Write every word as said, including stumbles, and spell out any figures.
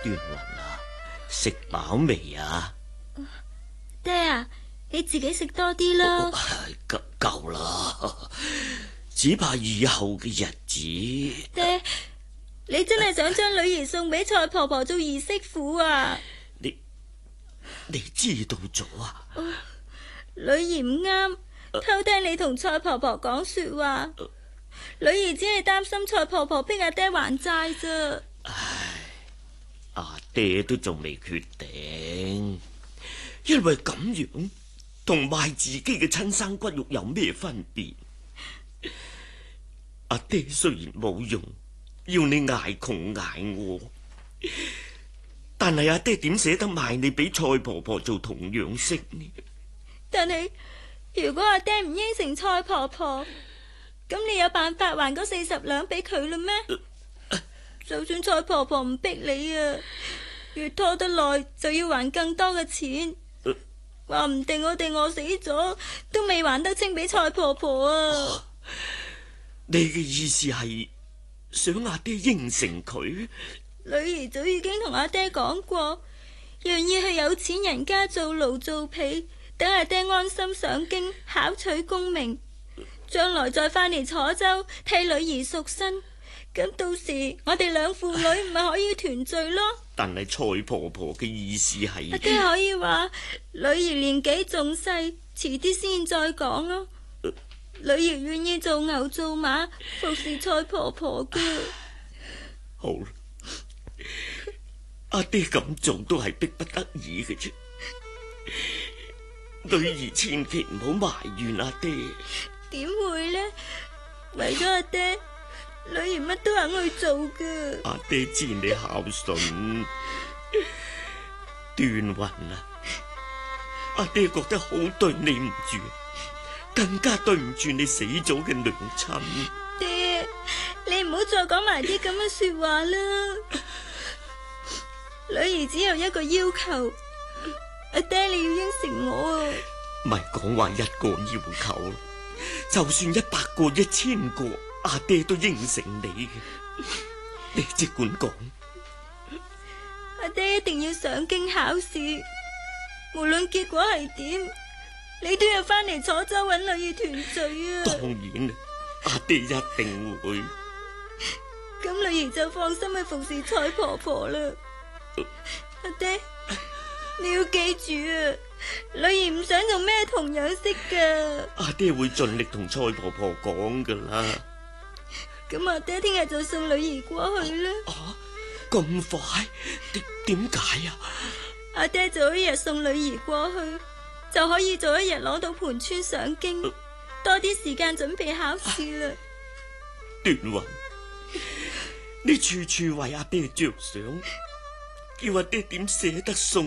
端雲啊，食飽未啊？ 爹啊，你自己食多啲啦。 夠夠啦，只怕以後嘅日子。 爹，你真係想將女兒送俾蔡婆婆做兒媳婦啊？ 你你知道咗啊？ 哦，女兒唔啱，偷聽你同蔡婆婆講說話。呃、女兒只係擔心蔡婆婆逼阿爹還債咋。 唉，阿爹都仲未決定，因為咁樣同賣自己嘅親生骨肉有咩分別？阿爹雖然冇用，要你挨窮挨餓，但係阿爹點捨得賣你俾蔡婆婆做童養媳呢？ 但係如果阿爹唔應承蔡婆婆，咁你有辦法還嗰四十兩俾佢啦咩？呃、就算蔡婆婆唔逼你啊，越拖得耐就要還更多嘅錢，話唔、呃、定我哋餓死咗都未還得清俾蔡婆婆啊！ 啊，你嘅意思係想阿爹應承佢？ 女兒早已經同阿爹講過，願意去有錢人家做奴做婢，等阿爹安心上京考取功名，將來再翻嚟楚州替女兒贖身。咁到時我哋兩父女唔係可以團聚咯？ 但係蔡婆婆嘅意思係阿爹可以話女兒年紀仲細，遲啲先再講咯。呃、女兒願意做牛做馬服侍蔡婆婆嘅。 好啦，阿爹咁做都係逼不得已嘅啫。女兒千祈唔好埋怨阿爹。 點會呢？為咗阿爹，女兒乜都肯去做㗎。 阿爹知你孝順，端雲啊，阿爹覺得好對你唔住，更加對唔住你死咗嘅娘親。 爹，你唔好再講埋啲咁嘅說話啦。女兒只有一個要求，阿爹你要應承我啊！ 咪講話一個要求，就算一百個一千個，阿爹都應承你嘅。你即管講。 阿爹一定要上京考試，無論結果係點，你都要翻嚟楚州揾女兒團聚啊！ 當然，阿爹一定會。 咁女兒就放心去服侍蔡婆婆啦。阿爹，你要記住啊，女兒唔想做咩童養媳噶。 阿爹會盡力同蔡婆婆講噶啦。 咁阿爹聽日就送女兒過去啦。 啊，咁快？點點解啊？ 阿爹早一日送女兒過去，就可以早一日攞到盤川上京，啊、多啲時間準備考試啦。 端雲，你處處為阿爹着想，叫阿爹點捨得送